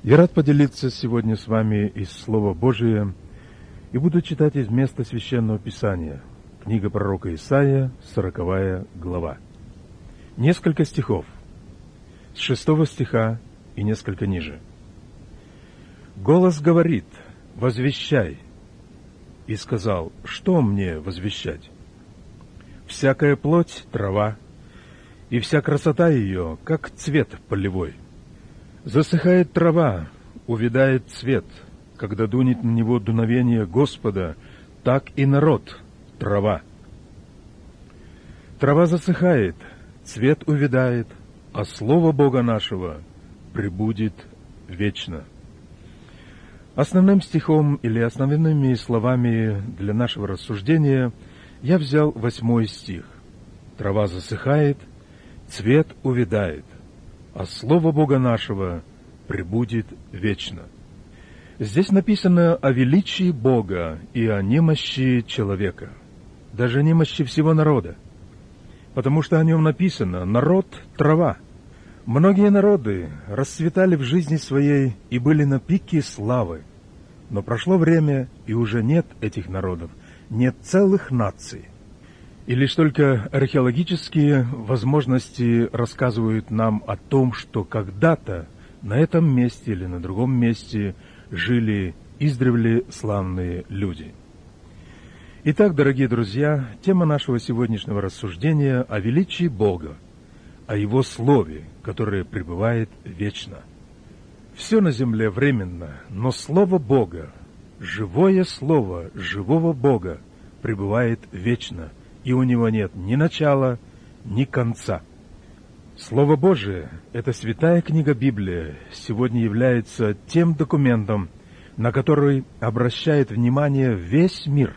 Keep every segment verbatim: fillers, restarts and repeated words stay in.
Я рад поделиться сегодня с вами из Слова Божия и буду читать из места Священного Писания. Книга пророка Исаия, сороковая глава. Несколько стихов, с шестого стиха и несколько ниже. «Голос говорит: возвещай. И сказал: что мне возвещать? Всякая плоть — трава, и вся красота ее, как цвет полевой. Засыхает трава, увядает цвет, когда дунет на него дуновение Господа, так и народ — трава. Трава засыхает, цвет увядает, а слово Бога нашего пребудет вечно». Основным стихом или основными словами для нашего рассуждения я взял восьмой стих. «Трава засыхает, цвет увядает, а слово Бога нашего пребудет вечно». Здесь написано о величии Бога и о немощи человека, даже немощи всего народа, потому что о нем написано: «Народ — трава». Многие народы расцветали в жизни своей и были на пике славы, но прошло время, и уже нет этих народов, нет целых наций. И лишь только археологические возможности рассказывают нам о том, что когда-то на этом месте или на другом месте жили издревле славные люди. Итак, дорогие друзья, тема нашего сегодняшнего рассуждения о величии Бога, о Его Слове, которое пребывает вечно. Все на земле временно, но Слово Бога, живое Слово живого Бога, пребывает вечно, и у него нет ни начала, ни конца. Слово Божие, эта святая книга Библия, сегодня является тем документом, на который обращает внимание весь мир.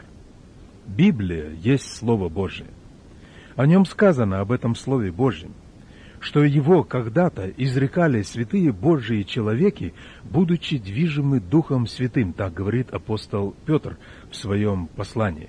Библия есть Слово Божие. О нем сказано, об этом Слове Божьем, что его когда-то изрекали святые Божьи человеки, будучи движимы Духом Святым, так говорит апостол Петр в своем послании.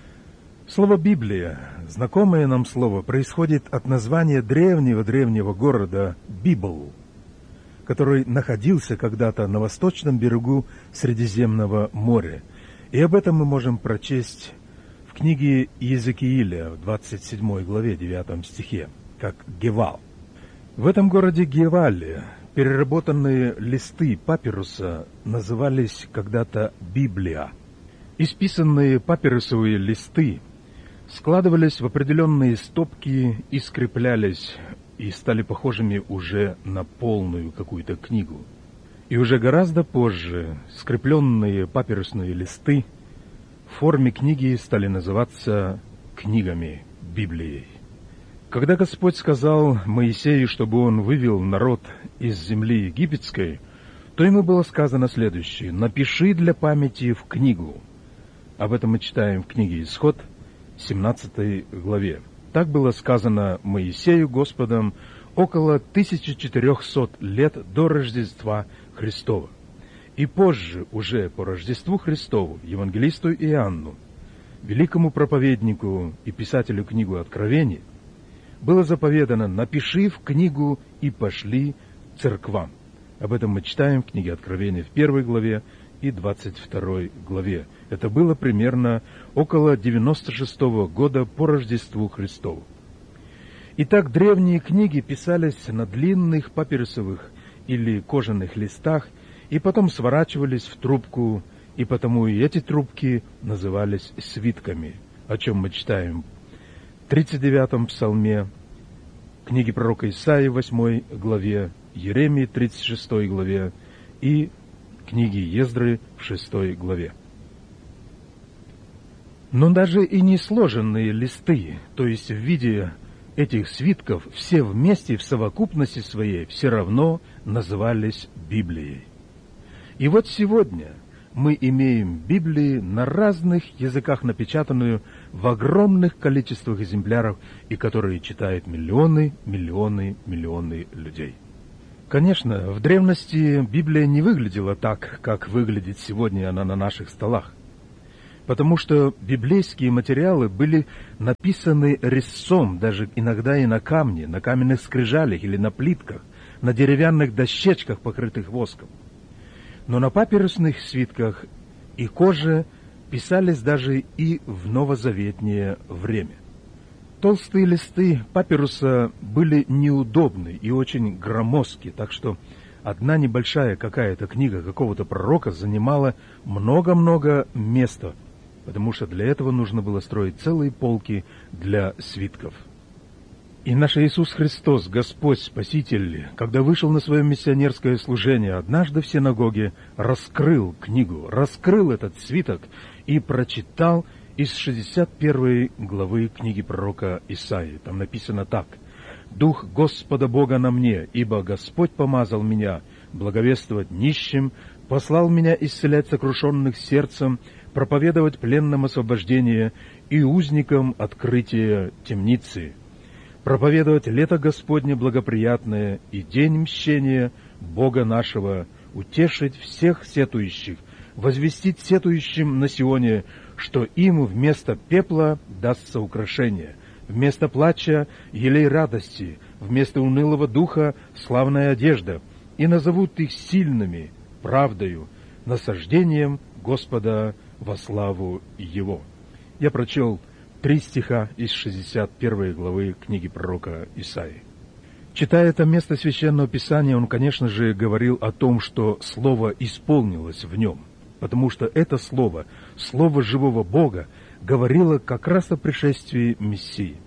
Слово «Библия», знакомое нам слово, происходит от названия древнего-древнего города Библ, который находился когда-то на восточном берегу Средиземного моря. И об этом мы можем прочесть в книге Иезекииля в двадцать седьмой главе, девятом стихе, как Гевал. В этом городе Гевале переработанные листы папируса назывались когда-то Библия. Исписанные папирусовые листы складывались в определенные стопки и скреплялись, и стали похожими уже на полную какую-то книгу. И уже гораздо позже скрепленные папирусные листы в форме книги стали называться книгами, Библией. Когда Господь сказал Моисею, чтобы он вывел народ из земли египетской, то ему было сказано следующее: «Напиши для памяти в книгу». Об этом мы читаем в книге Исход, семнадцатой главе. Так было сказано Моисею Господом около тысяча четырехсот лет до Рождества Христова. И позже, уже по Рождеству Христову, евангелисту Иоанну, великому проповеднику и писателю книгу Откровения, было заповедано: «Напиши в книгу и пошли церквам». Об этом мы читаем в книге Откровения в первой главе и двадцать второй главе. Это было примерно около девяносто шестого года по Рождеству Христову. Итак, древние книги писались на длинных папирусовых или кожаных листах и потом сворачивались в трубку, и потому и эти трубки назывались свитками, о чем мы читаем в тридцать девятом псалме, книге пророка Исаии в восьмой главе, Иеремии тридцать шестой главе и книги Ездры в шестой главе. Но даже и не сложенные листы, то есть в виде этих свитков, все вместе в совокупности своей все равно назывались Библией. И вот сегодня мы имеем Библии на разных языках, напечатанную в огромных количествах экземпляров, и которые читают миллионы, миллионы, миллионы людей. Конечно, в древности Библия не выглядела так, как выглядит сегодня она на наших столах, потому что библейские материалы были написаны резцом, даже иногда и на камне, на каменных скрижалях или на плитках, на деревянных дощечках, покрытых воском. Но на папирусных свитках и коже писались даже и в новозаветнее время. Толстые листы папируса были неудобны и очень громоздки, так что одна небольшая какая-то книга какого-то пророка занимала много-много места, потому что для этого нужно было строить целые полки для свитков. И наш Иисус Христос, Господь, Спаситель, когда вышел на свое миссионерское служение, однажды в синагоге раскрыл книгу, раскрыл этот свиток и прочитал из шестьдесят первой главы книги пророка Исаии. Там написано так: «Дух Господа Бога на мне, ибо Господь помазал меня благовествовать нищим, послал меня исцелять сокрушенных сердцем, проповедовать пленным освобождение и узникам открытие темницы, проповедовать лето Господне благоприятное и день мщения Бога нашего, утешить всех сетующих, возвестить сетующим на Сионе, что им вместо пепла дастся украшение, вместо плача елей радости, вместо унылого духа славная одежда, и назовут их сильными правдою, насаждением Господа во славу Его». Я прочел три стиха из шестьдесят первой главы книги пророка Исаии. Читая это место Священного Писания, он, конечно же, говорил о том, что Слово исполнилось в нем, потому что это Слово, Слово живого Бога, говорило как раз о пришествии Мессии.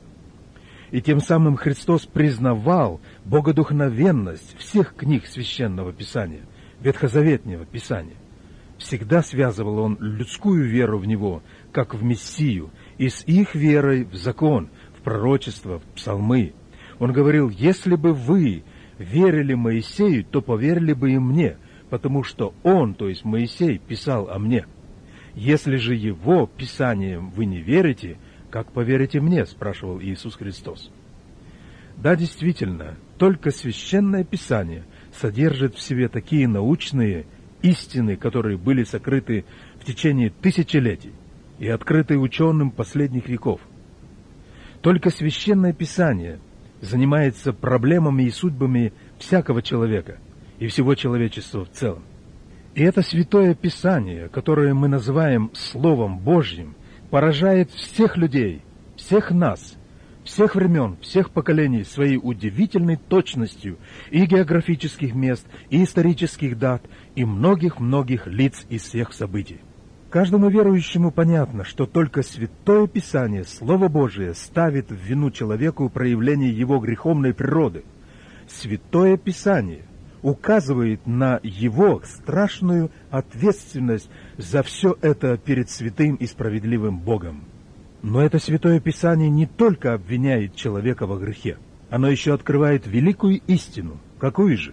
И тем самым Христос признавал богодухновенность всех книг Священного Писания, Ветхозаветнего Писания. Всегда связывал он людскую веру в Него, как в Мессию, и с их верой в закон, в пророчество, в псалмы. Он говорил: «Если бы вы верили Моисею, то поверили бы и мне, потому что он, то есть Моисей, писал о мне. Если же его писанием вы не верите, как поверите мне?» — спрашивал Иисус Христос. Да, действительно, только Священное Писание содержит в себе такие научные истины, которые были сокрыты в течение тысячелетий и открыты ученым последних веков. Только Священное Писание занимается проблемами и судьбами всякого человека и всего человечества в целом. И это Святое Писание, которое мы называем Словом Божьим, поражает всех людей, всех нас, всех времен, всех поколений своей удивительной точностью и географических мест, и исторических дат, и многих-многих лиц из всех событий. Каждому верующему понятно, что только Святое Писание, Слово Божие, ставит в вину человеку проявление его греховной природы. Святое Писание указывает на его страшную ответственность за все это перед святым и справедливым Богом. Но это Святое Писание не только обвиняет человека во грехе, оно еще открывает великую истину. Какую же?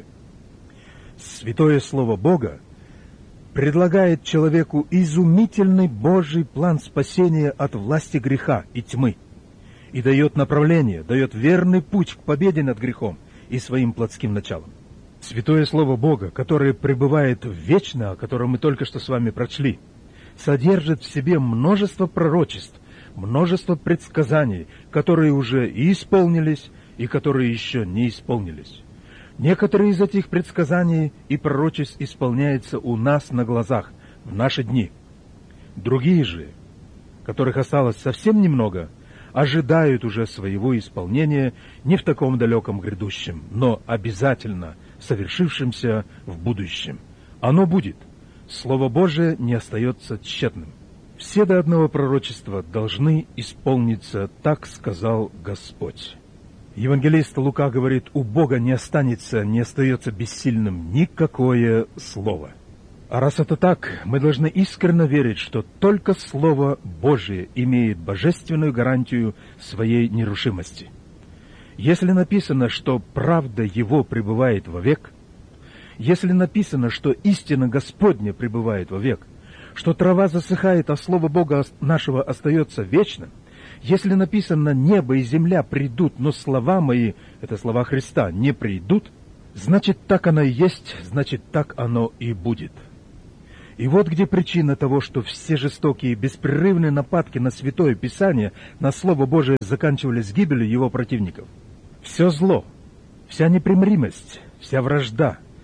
Святое Слово Бога предлагает человеку изумительный Божий план спасения от власти греха и тьмы и дает направление, дает верный путь к победе над грехом и своим плотским началом. Святое Слово Бога, которое пребывает вечно, о котором мы только что с вами прочли, содержит в себе множество пророчеств, множество предсказаний, которые уже и исполнились, и которые еще не исполнились. Некоторые из этих предсказаний и пророчеств исполняются у нас на глазах в наши дни. Другие же, которых осталось совсем немного, ожидают уже своего исполнения не в таком далеком грядущем, но обязательно совершившимся в будущем. Оно будет. Слово Божие не остается тщетным. Все до одного пророчества должны исполниться, так сказал Господь. Евангелист Лука говорит: у Бога не останется, не остается бессильным никакое слово. А раз это так, мы должны искренне верить, что только Слово Божие имеет божественную гарантию своей нерушимости. Если написано, что правда Его пребывает вовек, если написано, что истина Господня пребывает вовек, что трава засыхает, а Слово Бога нашего остается вечным, если написано «небо и земля придут, но слова мои», это слова Христа, не придут, значит, так оно и есть, значит, так оно и будет. И вот где причина того, что все жестокие беспрерывные нападки на Святое Писание, на Слово Божие заканчивались гибелью его противников. Все зло, вся непримиримость, вся вражда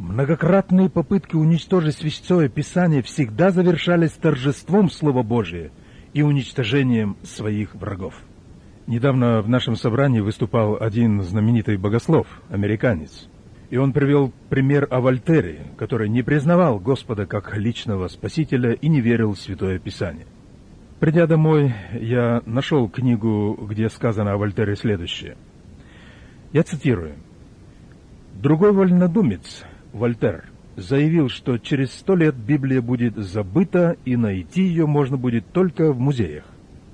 Многократные попытки уничтожить Священное Писание всегда завершались торжеством Слова Божия и уничтожением своих врагов. Недавно в нашем собрании выступал один знаменитый богослов, американец, и он привел пример о Вольтере, который не признавал Господа как личного Спасителя и не верил в Святое Писание. Придя домой, я нашел книгу, где сказано о Вольтере следующее. Я цитирую. «Другой вольнодумец, Вольтер, заявил, что через сто лет Библия будет забыта, и найти ее можно будет только в музеях.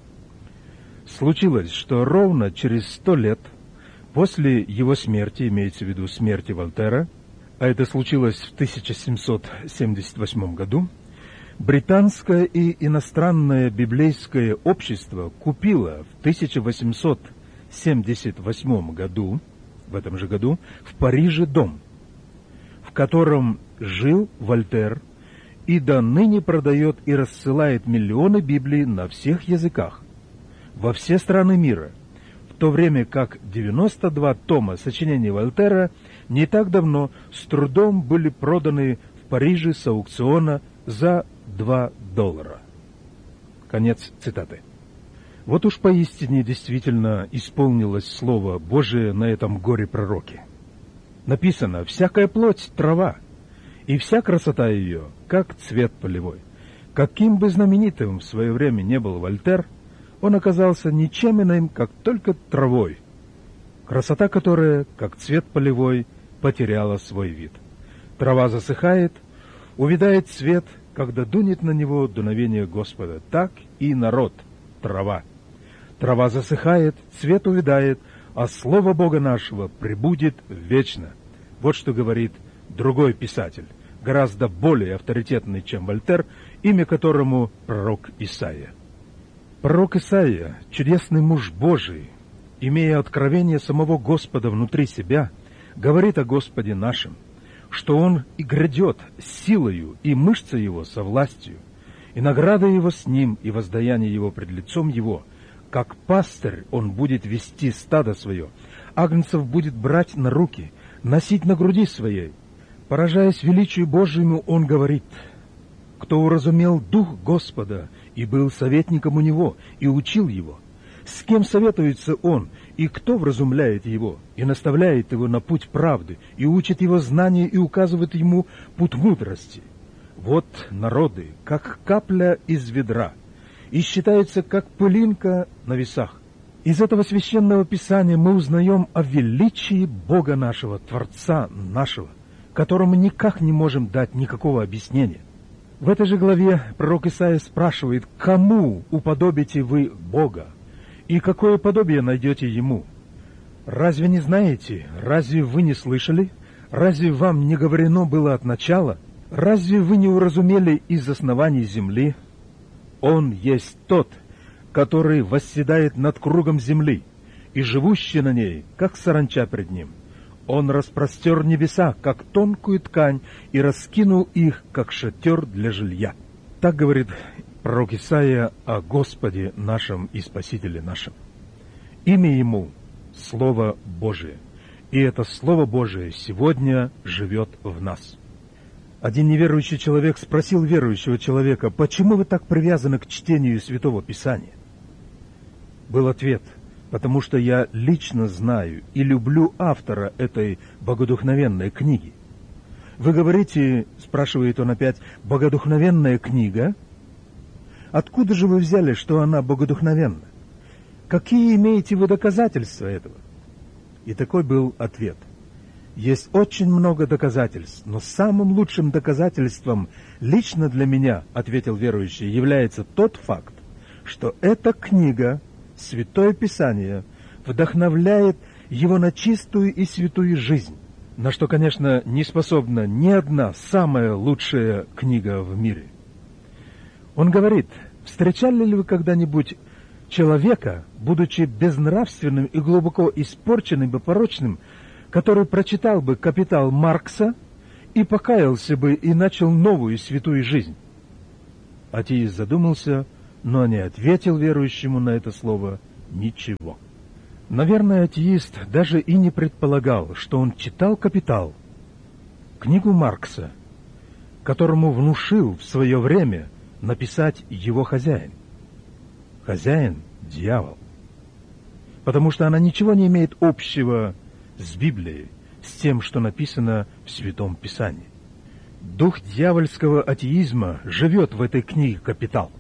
Случилось, что ровно через сто лет после его смерти, имеется в виду смерти Вольтера, а это случилось в тысяча семьсот семьдесят восьмом году, британское и иностранное библейское общество купило в тысяча восемьсот семьдесят восьмом году, в этом же году, в Париже дом, в котором жил Вольтер, и до ныне продает и рассылает миллионы Библий на всех языках, во все страны мира, в то время как девяносто два тома сочинений Вольтера не так давно с трудом были проданы в Париже с аукциона за два доллара. Конец цитаты. Вот уж поистине действительно исполнилось Слово Божие на этом горе-пророке. Написано: «Всякая плоть — трава, и вся красота ее, как цвет полевой». Каким бы знаменитым в свое время не был Вольтер, он оказался ничем иным, как только травой, красота которая, как цвет полевой, потеряла свой вид. Трава засыхает, увядает цвет, когда дунет на него дуновение Господа. Так и народ — трава. Трава засыхает, цвет увядает, а Слово Бога нашего пребудет вечно. Вот что говорит другой писатель, гораздо более авторитетный, чем Вольтер, имя которому пророк Исаия. Пророк Исаия, чудесный муж Божий, имея откровение самого Господа внутри себя, говорит о Господе нашем, что Он и грядет силою, и мышца Его со властью, и награда Его с Ним, и воздаяние Его пред лицом Его. Как пастырь Он будет вести стадо свое, агнцев будет брать на руки, носить на груди своей. Поражаясь величию Божьему, Он говорит: кто уразумел дух Господа и был советником у Него, и учил Его? С кем советуется Он, и кто вразумляет Его, и наставляет Его на путь правды, и учит Его знания, и указывает Ему путь мудрости? Вот народы, как капля из ведра, и считаются, как пылинка на весах. Из этого священного писания мы узнаем о величии Бога нашего, Творца нашего, которому никак не можем дать никакого объяснения. В этой же главе пророк Исаия спрашивает: «Кому уподобите вы Бога, и какое подобие найдете Ему? Разве не знаете? Разве вы не слышали? Разве вам не говорено было от начала? Разве вы не уразумели из оснований земли? Он есть тот, который восседает над кругом земли, и живущий на ней, как саранча пред Ним. Он распростер небеса, как тонкую ткань, и раскинул их, как шатер для жилья». Так говорит пророк Исаия о Господе нашем и Спасителе нашем. Имя Ему — Слово Божие, и это Слово Божие сегодня живет в нас. Один неверующий человек спросил верующего человека: «Почему вы так привязаны к чтению Святого Писания?» Был ответ: «Потому что я лично знаю и люблю автора этой богодухновенной книги». «Вы говорите, — спрашивает он опять, — богодухновенная книга? Откуда же вы взяли, что она богодухновенна? Какие имеете вы доказательства этого?» И такой был ответ: «Есть очень много доказательств, но самым лучшим доказательством лично для меня, — ответил верующий, — является тот факт, что эта книга, Святое Писание, вдохновляет его на чистую и святую жизнь, на что, конечно, не способна ни одна самая лучшая книга в мире». Он говорит: встречали ли вы когда-нибудь человека, будучи безнравственным и глубоко испорченным и порочным, который прочитал бы «Капитал» Маркса и покаялся бы и начал новую святую жизнь? Атеист задумался, но не ответил верующему на это слово ничего. Наверное, атеист даже и не предполагал, что он читал «Капитал», книгу Маркса, которому внушил в свое время написать его хозяин. Хозяин — дьявол. Потому что она ничего не имеет общего с Библией, с тем, что написано в Святом Писании. Дух дьявольского атеизма живет в этой книге «Капитал».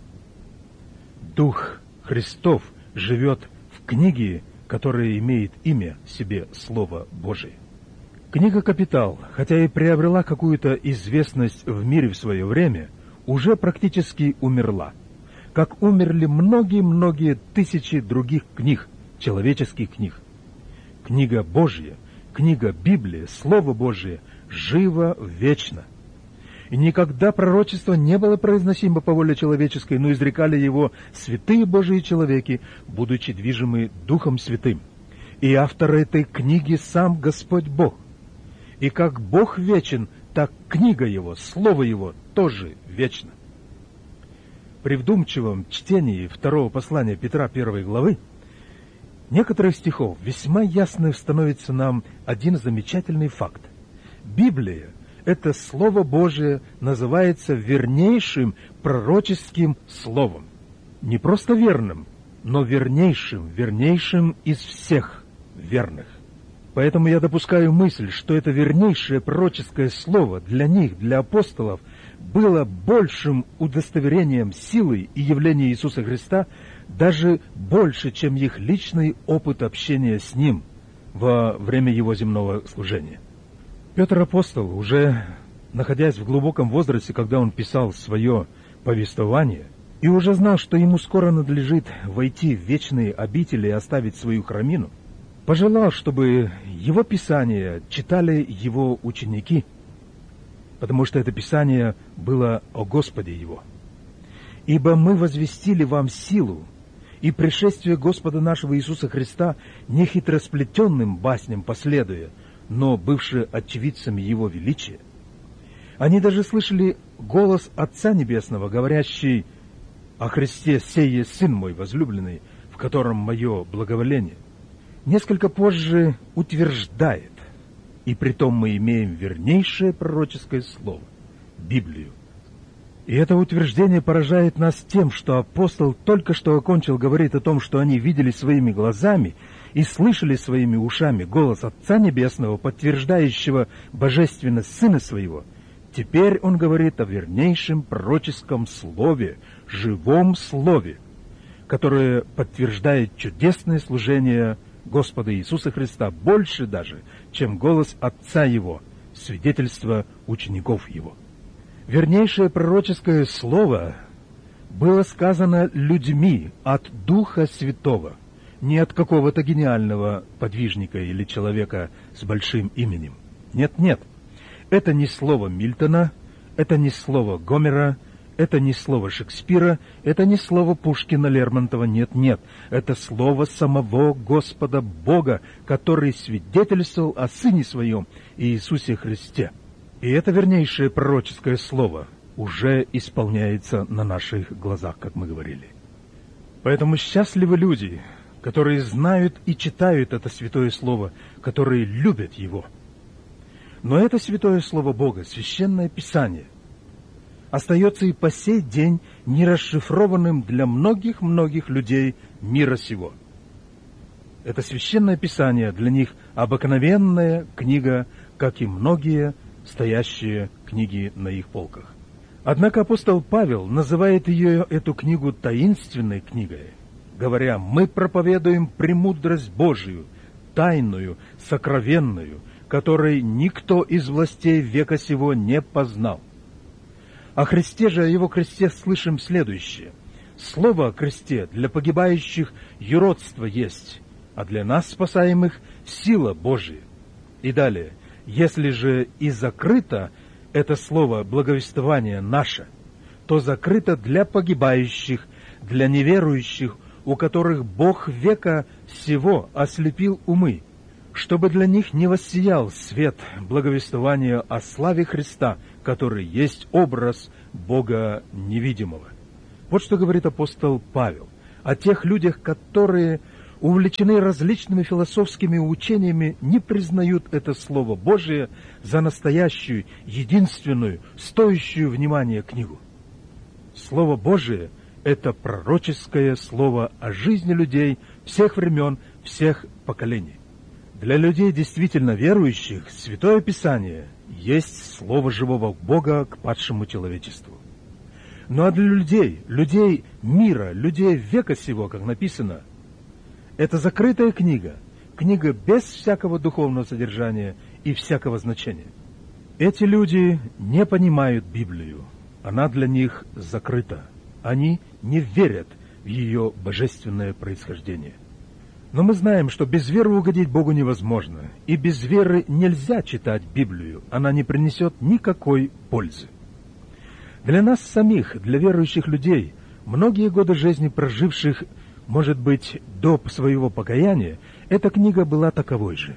Дух Христов живет в книге, которая имеет имя себе Слово Божие. Книга «Капитал», хотя и приобрела какую-то известность в мире в свое время, уже практически умерла, как умерли многие-многие тысячи других книг, человеческих книг. Книга Божья, книга Библии, Слово Божие живо вечно. И никогда пророчество не было произносимо по воле человеческой, но изрекали его святые Божии человеки, будучи движимы Духом Святым. И автор этой книги сам Господь Бог. И как Бог вечен, так книга Его, Слово Его тоже вечно. При вдумчивом чтении второго послания Петра первой главы некоторых стихов весьма ясно становится нам один замечательный факт. Библия, это Слово Божие, называется вернейшим пророческим словом. Не просто верным, но вернейшим, вернейшим из всех верных. Поэтому я допускаю мысль, что это вернейшее пророческое слово для них, для апостолов, было большим удостоверением силы и явления Иисуса Христа, даже больше, чем их личный опыт общения с Ним во время Его земного служения. Петр апостол, уже находясь в глубоком возрасте, когда он писал свое повествование, и уже знал, что ему скоро надлежит войти в вечные обители и оставить свою храмину, пожелал, чтобы его Писание читали его ученики, потому что это Писание было о Господе его. «Ибо мы возвестили вам силу и пришествие Господа нашего Иисуса Христа не хитросплетенным басням последуя, но бывшие очевидцами Его величия. Они даже слышали голос Отца Небесного, говорящий о Христе: «Сей есть Сын мой возлюбленный, в котором мое благоволение». Несколько позже утверждает: «И притом мы имеем вернейшее пророческое слово, Библию». И это утверждение поражает нас тем, что апостол только что окончил говорить о том, что они видели своими глазами и слышали своими ушами голос Отца Небесного, подтверждающего божественность Сына Своего. Теперь он говорит о вернейшем пророческом слове, живом слове, которое подтверждает чудесное служение Господа Иисуса Христа больше даже, чем голос Отца Его, свидетельство учеников Его. Вернейшее пророческое слово было сказано людьми от Духа Святого, не от какого-то гениального подвижника или человека с большим именем. Нет-нет, это не слово Мильтона, это не слово Гомера, это не слово Шекспира, это не слово Пушкина, Лермонтова, нет-нет. Это слово самого Господа Бога, который свидетельствовал о Сыне Своем Иисусе Христе. И это вернейшее пророческое слово уже исполняется на наших глазах, как мы говорили. Поэтому счастливы люди, которые знают и читают это святое слово, которые любят его. Но это святое слово Бога, священное Писание, остается и по сей день нерасшифрованным для многих-многих людей мира сего. Это священное Писание для них обыкновенная книга, как и многие стоящие книги на их полках. Однако апостол Павел называет ее, эту книгу, таинственной книгой, говоря: «Мы проповедуем премудрость Божию, тайную, сокровенную, которой никто из властей века сего не познал». О Христе же, о Его кресте слышим следующее: «Слово о кресте для погибающих юродство есть, а для нас, спасаемых, сила Божия». И далее: «Если же и закрыто это слово благовествование наше, то закрыто для погибающих, для неверующих, у которых Бог века сего ослепил умы, чтобы для них не воссиял свет благовествования о славе Христа, который есть образ Бога невидимого». Вот что говорит апостол Павел о тех людях, которые увлечены различными философскими учениями, не признают это Слово Божие за настоящую, единственную, стоящую внимания книгу. Слово Божие – это пророческое слово о жизни людей всех времен, всех поколений. Для людей, действительно верующих, Святое Писание есть Слово живого Бога к падшему человечеству. Ну а для людей, людей мира, людей века сего, как написано, это закрытая книга, книга без всякого духовного содержания и всякого значения. Эти люди не понимают Библию, она для них закрыта. Они не верят в ее божественное происхождение. Но мы знаем, что без веры угодить Богу невозможно, и без веры нельзя читать Библию, она не принесет никакой пользы. Для нас самих, для верующих людей, многие годы жизни проживших, может быть, до своего покаяния, эта книга была таковой же.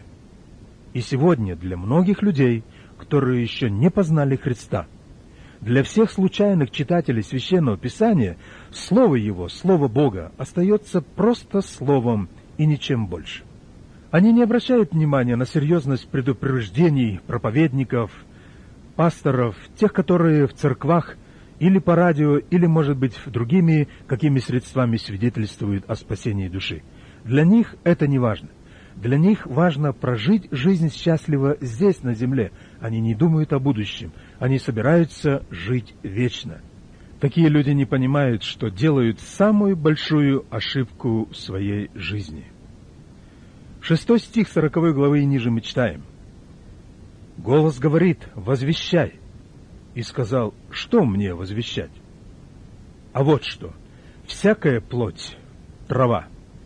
И сегодня для многих людей, которые еще не познали Христа, для всех случайных читателей Священного Писания, Слово Его, Слово Бога, остается просто словом и ничем больше. Они не обращают внимания на серьезность предупреждений проповедников, пасторов, тех, которые в церквах или по радио, или, может быть, другими какими средствами свидетельствуют о спасении души. Для них это не важно. Для них важно прожить жизнь счастливо здесь, на земле. Они не думают о будущем. Они собираются жить вечно. Такие люди не понимают, что делают самую большую ошибку в своей жизни. Шестой стих сороковой главы и ниже мы читаем. «Голос говорит: возвещай. И сказал: что мне возвещать? А вот что: всякая плоть — трава,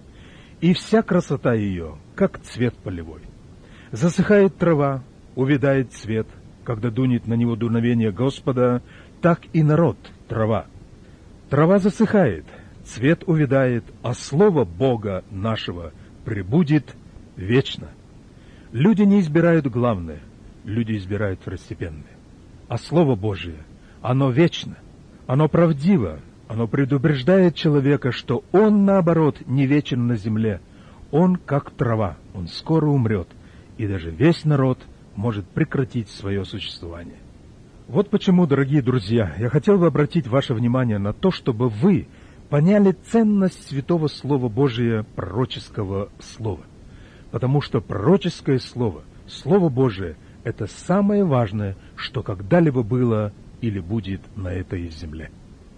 и вся красота ее, как цвет полевой. Засыхает трава, увядает цвет, когда дунет на него дуновение Господа, так и народ — трава. Трава засыхает, цвет увядает, а слово Бога нашего пребудет вечно». Люди не избирают главное, люди избирают второстепенное. А Слово Божие, оно вечно, оно правдиво, оно предупреждает человека, что он, наоборот, не вечен на земле. Он как трава, он скоро умрет, и даже весь народ может прекратить свое существование. Вот почему, дорогие друзья, я хотел бы обратить ваше внимание на то, чтобы вы поняли ценность Святого Слова Божия, пророческого слова. Потому что пророческое слово, Слово Божие, это самое важное, что когда-либо было или будет на этой земле.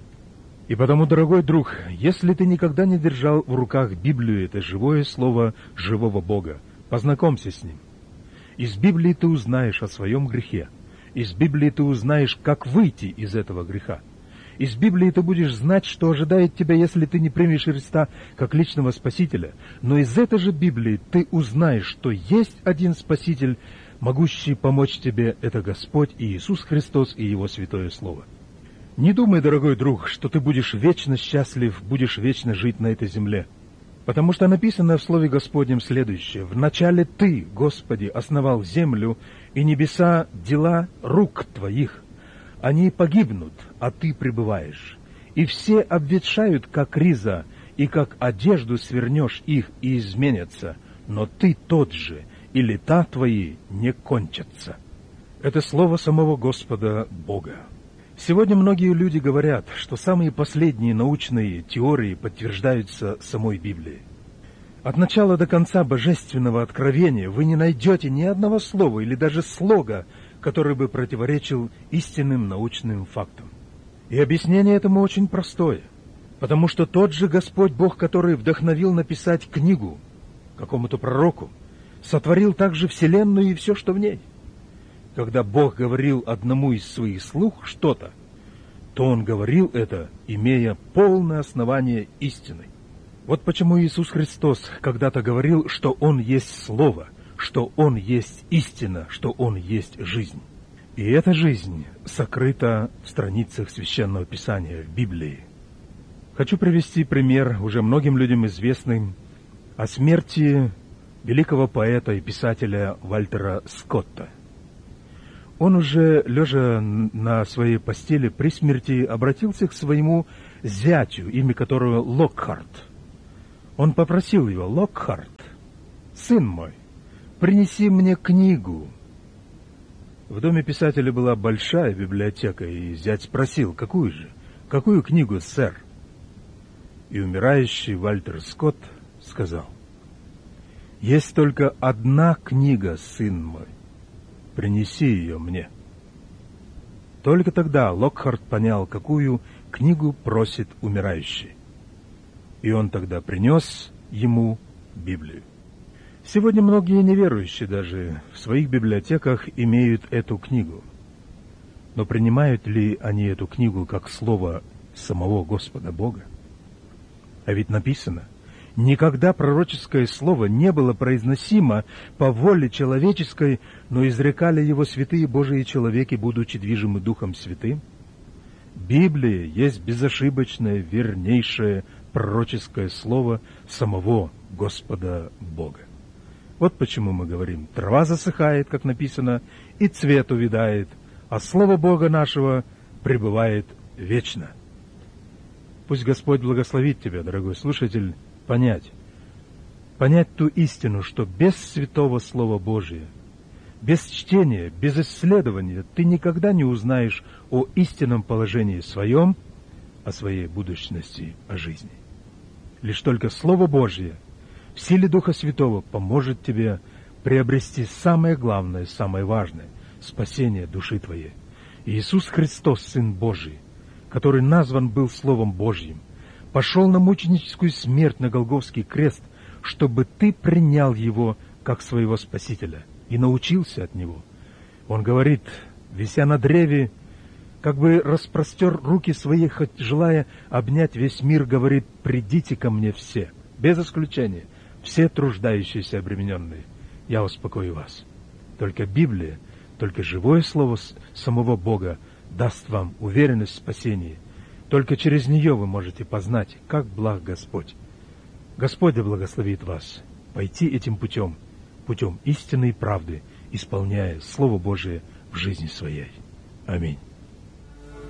И потому, дорогой друг, если ты никогда не держал в руках Библию, это живое слово живого Бога, познакомься с ним. Из Библии ты узнаешь о своем грехе. Из Библии ты узнаешь, как выйти из этого греха. Из Библии ты будешь знать, что ожидает тебя, если ты не примешь Христа как личного Спасителя. Но из этой же Библии ты узнаешь, что есть один Спаситель, могущий помочь тебе, это Господь Иисус Христос и Его Святое Слово. Не думай, дорогой друг, что ты будешь вечно счастлив, будешь вечно жить на этой земле. Потому что написано в Слове Господнем следующее: «Вначале Ты, Господи, основал землю, и небеса — дела рук Твоих. Они погибнут, а Ты пребываешь. И все обветшают, как риза, и как одежду свернешь их, и изменятся. Но Ты тот же, и лета Твои не кончатся». Это слово самого Господа Бога. Сегодня многие люди говорят, что самые последние научные теории подтверждаются самой Библией. От начала до конца божественного откровения вы не найдете ни одного слова или даже слога, который бы противоречил истинным научным фактам. И объяснение этому очень простое, потому что тот же Господь Бог, который вдохновил написать книгу какому-то пророку, сотворил также вселенную и все, что в ней. Когда Бог говорил одному из своих слуг что-то, то Он говорил это, имея полное основание истины. Вот почему Иисус Христос когда-то говорил, что Он есть Слово, что Он есть истина, что Он есть жизнь. И эта жизнь сокрыта в страницах Священного Писания, в Библии. Хочу привести пример, уже многим людям известный, о смерти великого поэта и писателя Вальтера Скотта. Он уже, лежа на своей постели при смерти, обратился к своему зятю, имя которого Локхарт. Он попросил его: «Локхарт, сын мой, принеси мне книгу». В доме писателя была большая библиотека, и зять спросил: «Какую же? Какую книгу, сэр?» И умирающий Вальтер Скотт сказал: «Есть только одна книга, сын мой. Принеси ее мне». Только тогда Локхарт понял, какую книгу просит умирающий. И он тогда принес ему Библию. Сегодня многие неверующие даже в своих библиотеках имеют эту книгу. Но принимают ли они эту книгу как слово самого Господа Бога? А ведь написано: никогда пророческое слово не было произносимо по воле человеческой, но изрекали его святые Божии человеки, будучи движимы Духом Святым. Библия есть безошибочное, вернейшее пророческое слово самого Господа Бога. Вот почему мы говорим: трава засыхает, как написано, и цвет увядает, а слово Бога нашего пребывает вечно. Пусть Господь благословит тебя, дорогой слушатель, понять, понять ту истину, что без святого Слова Божия, без чтения, без исследования ты никогда не узнаешь о истинном положении своем, о своей будущности, о жизни. Лишь только Слово Божье в силе Духа Святого поможет тебе приобрести самое главное, самое важное — спасение души твоей. Иисус Христос, Сын Божий, который назван был Словом Божьим, пошел на мученическую смерть на Голгофский крест, чтобы ты принял Его как своего Спасителя и научился от Него. Он говорит, вися на древе, как бы распростер руки свои, хоть желая обнять весь мир, говорит: «Придите ко мне все, без исключения, все труждающиеся и обремененные, я успокою вас». Только Библия, только живое слово самого Бога даст вам уверенность в спасении. Только через нее вы можете познать, как благ Господь. Господь да благословит вас пойти этим путем, путем истины и правды, исполняя Слово Божие в жизни своей. Аминь.